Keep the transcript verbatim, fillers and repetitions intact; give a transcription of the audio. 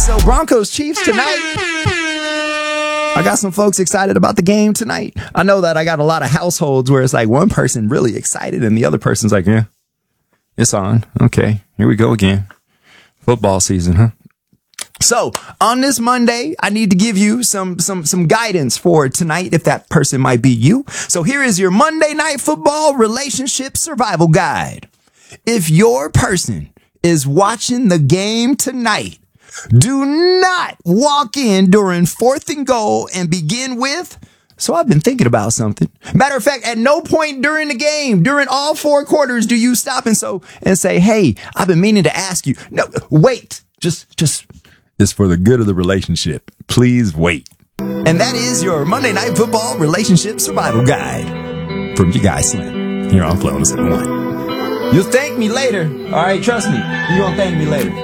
So Broncos Chiefs tonight. I got some folks excited about the game tonight. I know that I got a lot of households where it's like one person really excited and the other person's like, yeah, it's on. Okay, here we go again. Football season, huh? So on this Monday, I need to give you some, some, some guidance for tonight if that person might be you. So here is your Monday Night Football relationship survival guide. If your person is watching the game tonight, do not walk in during fourth and goal and begin with, so I've been thinking about something. Matter of fact, at no point during the game, during all four quarters, do you stop and so and say, hey, I've been meaning to ask you. No, wait, just, just, it's for the good of the relationship. Please wait. And that is your Monday Night Football relationship survival guide from your guy Slim here on Flow one oh seven point one. You'll thank me later. All right, trust me. You're going to thank me later.